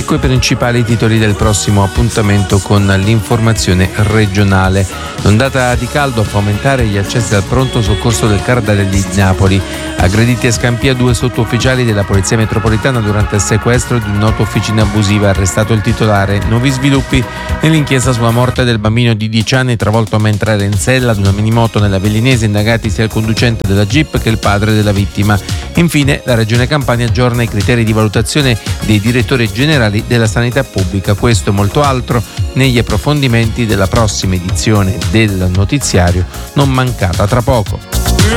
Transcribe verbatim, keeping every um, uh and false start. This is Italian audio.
Ecco i principali titoli del prossimo appuntamento con l'informazione regionale. L'ondata di caldo fa aumentare gli accessi al pronto soccorso del Cardarelli di Napoli. Aggrediti a Scampia due sottufficiali della Polizia Metropolitana durante il sequestro di un noto officina abusiva, arrestato il titolare. Nuovi sviluppi nell'inchiesta sulla morte del bambino di dieci anni travolto mentre era in sella ad una minimoto nella Vellinese, indagati sia il conducente della Jeep che il padre della vittima. Infine, la Regione Campania aggiorna i criteri di valutazione dei direttori generali della sanità pubblica. Questo e molto altro negli approfondimenti della prossima edizione del notiziario, non mancata tra poco.